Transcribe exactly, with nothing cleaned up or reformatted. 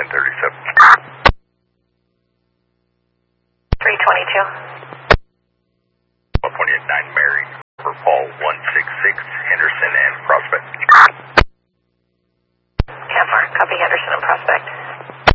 nine thirty-seven. three twenty-two. one twenty-eight nine Mary for Paul one six six